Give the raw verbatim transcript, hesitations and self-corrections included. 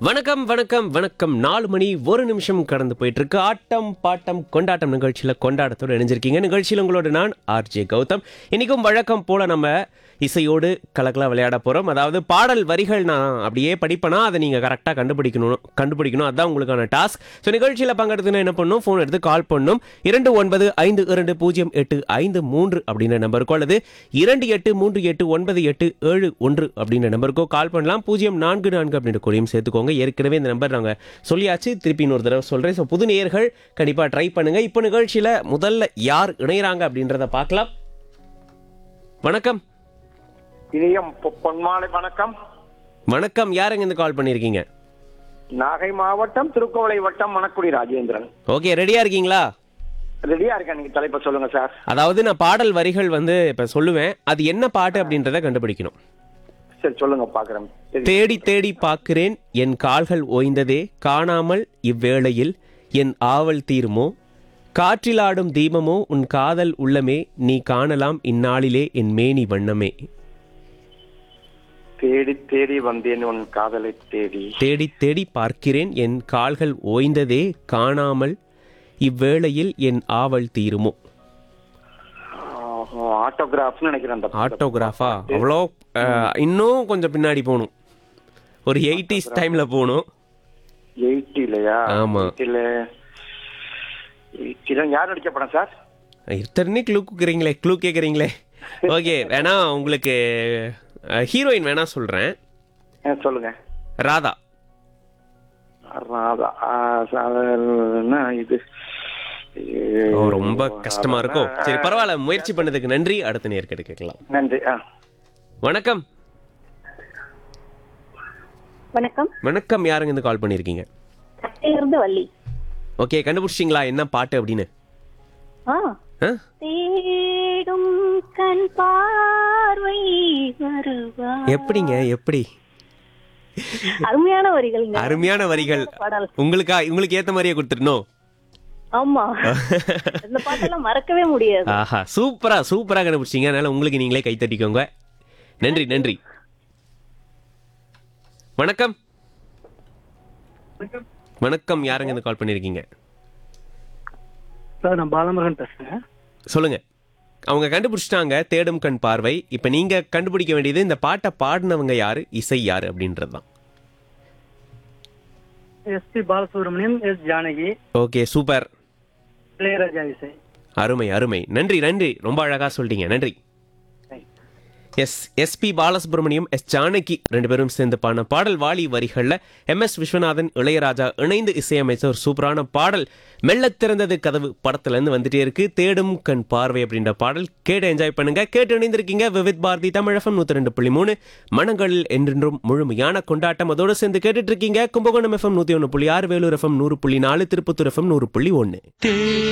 வணக்கம் வணக்கம் வணக்கம் நாலு மணி ஒரு நிமிஷம் கடந்து போயிட்டு இருக்கு. ஆட்டம் பாட்டம் கொண்டாட்டம் நிகழ்ச்சியில் கொண்டாட்டத்தோடு இணைஞ்சிருக்கீங்க. நிகழ்ச்சியில் உங்களோட நான் ஆர்ஜே கௌதம். இன்னைக்கும் வழக்கம் போல நம்ம இசையோடு கலக்கலா விளையாட போகிறோம். அதாவது பாடல் வரிகள் நான் அப்படியே படிப்பேனா அதை நீங்கள் கரெக்டாக கண்டுபிடிக்கணும் கண்டுபிடிக்கணும் அதுதான் உங்களுக்கான டாஸ்க். ஸோ நிகழ்ச்சியில் பங்கெடுத்துனா என்ன பண்ணணும், ஃபோன் எடுத்து கால் பண்ணணும். இரண்டு ஒன்பது ஐந்து இரண்டு பூஜ்ஜியம் எட்டு ஐந்து மூன்று அப்படின்ற நம்பருக்கோ அல்லது இரண்டு எட்டு மூன்று எட்டு ஒன்பது எட்டு ஏழு ஒன்று அப்படின்ற நம்பருக்கோ கால் பண்ணலாம். பூஜ்ஜியம் நான்கு நான்கு அப்படின்ற கொடியும் சேர்த்துக்கோங்க. ஏற்கனவே இந்த நம்பர் நாங்கள் சொல்லியாச்சு, திருப்பி இன்னொரு தடவை சொல்கிறேன். ஸோ புது நேயர்கள் கண்டிப்பாக ட்ரை பண்ணுங்கள். இப்போ நிகழ்ச்சியில் முதல்ல யார் இணைகிறாங்க அப்படின்றத பார்க்கலாம். வணக்கம். இனியம் பொன்மாலை வணக்கம். வணக்கம், யாருங்க இருந்து கால் பண்ணியிருக்கீங்க? நாகை மாவட்டம் திருக்கோவிலை வட்டம் மணக்குடி ராஜேந்திரன். ஓகே, ரெடியாக இருக்கீங்களா? ரெடியா இருக்கேன். நீங்க தலைப்பை சொல்லுங்க சார். அதாவது நான் பாடல் வரிகள் வந்து இப்போ சொல்லுவேன், அது என்ன பாட்டு அப்படின்றத கண்டுபிடிக்கணும். சரி சொல்லுங்க, பாக்குறேன். தேடி தேடி பார்க்கிறேன் என் கால்கள் ஓய்ந்ததே, காணாமல் இவ்வேளையில் என் ஆவல் தீருமோ, காற்றிலாடும் தீபமோ உன் காதல் உள்ளமே, நீ காணலாம் இந்நாளிலே என் மேனி வண்ணமே. தேடி தேடி வந்தேன் உன் காதலை தேடி. தேடி தேடி பார்க்கிறேன் என் கால்கள் ஓய்ந்ததே, காணாமல் இவ்வேளையில் என் ஆவல் தீருமோ. ஆட்டோகிராஃப்னு நினைக்கிறேன். அந்த ஆட்டோகிராஃபா? அவ்வளோ இன்னும் கொஞ்சம் பின்னாடி போகணும், ஒரு எயிட்டிஸ் டைம்ல போகணும். எயிட்டிலயா? ஆமா. எயிட்டில யார் நடிச்ச படம் சார்? இத்தனை க்ளூ கேட்குறீங்களே க்ளூ கேட்குறீங்களே ஓகே, வேணா உங்களுக்கு ஹீரோயின் வேணா சொல்றேன். சொல்லுங்க. ராதா. ராதா என்ன இது? ரொம்ப கஷ்டமா இருக்கும். சரி பரவாயில்ல, முயற்சி பண்ணதுக்கு நன்றி. அடுத்த நேர்கிட்ட கேட்கலாம். நன்றி. வணக்கம். வணக்கம். வணக்கம், யாருங்க இருந்து கால் பண்ணிருக்கீங்க? இருந்து வள்ளி. ஓகே, கண்டுபிடிச்சிட்டீங்களா என்ன பாட்டு அப்படின்னு? ஆ தேடும் கண் பார்வை வருவா. எப்படிங்க எப்படி? அருமையான வரிகள். அருமையான வரிகள். உங்களுக்கா உங்களுக்கு ஏத்த மாதிரியே கொடுத்துடணும். ஆமா, இந்த பாட்டெல்லாம் மறக்கவே முடியாது. ஆஹா, சூப்பரா சூப்பரா கண்டுபிடிச்சிங்க. அதனால உங்களுக்கு நீங்களே கை தட்டிக்கோங்க. நன்றி நன்றி. வணக்கம். வணக்கம், யாருங்க இருந்து கால் பண்ணிருக்கீங்க? சார் நான் பாலமுருகன் பேசுறேன். சொல்லுங்க. அவங்க கண்டுபிடிச்சிட்டாங்க தேடும் கண் பார்வை. இப்ப நீங்க கண்டுபிடிக்க வேண்டியது இந்த பாட்டை பாடினவங்க யாரு, இசை யாரு அப்படின்றதுதான். SP Balasubramaniam, S Janaki. Okay, super. Ilaiyaraaja இசை. அருமை அருமை. நன்றி நன்றி, ரொம்ப அழகா சொல்லிட்டீங்க. நன்றி. S SP Balasubramaniam, S Janaki ரெண்டு பேரும் சேர்ந்து பாடின பாடல். வாலி வரிகளில் எம் எஸ் விஸ்வநாதன், இளையராஜா இணைந்து இசையமைச்ச ஒரு சூப்பரான பாடல். மெல்ல திறந்தது கதவு படத்துல இருந்து வந்துட்டே இருக்கு தேடும் கண் பார்வை அப்படின்ற பாடல். கேட்டு என்ஜாய் பண்ணுங்க. கேட்டு இணைந்திருக்கீங்க விவித் பாரதி தமிழ் எஃப்எம் நூத்தி ரெண்டு புள்ளி மூணு. மனங்களில் என்றென்றும் முழுமையான கொண்டாட்டம். அதோடு சேர்ந்து கேட்டுட்டு இருக்கீங்க கும்பகோணம் எஃப்எம் நூத்தி ஒன்னு புள்ளி ஆறு, வேலூர் எஃப்எம் நூறு புள்ளி நாலு, திருப்பத்தூர் எஃப்எம் நூறு புள்ளி ஒன்னு.